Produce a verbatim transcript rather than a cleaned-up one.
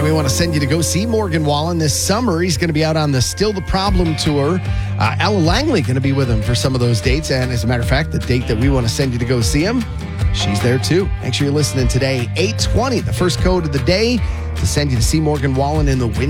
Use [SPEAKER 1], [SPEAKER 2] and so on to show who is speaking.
[SPEAKER 1] we want to send you to go see Morgan Wallen this summer. He's going to be out on the Still the Problem tour. Uh, Ella Langley going to be with him for some of those dates. And as a matter of fact, the date that we want to send you to go see him, she's there too. Make sure you're listening today. eight twenty, the first code of the day to send you to see Morgan Wallen in the wind.